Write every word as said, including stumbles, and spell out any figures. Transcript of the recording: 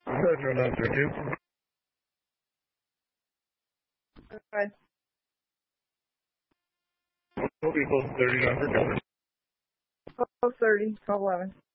Metro nine three two. Good. We'll be close to thirty-nine for cover. twelve thirty, twelve eleven.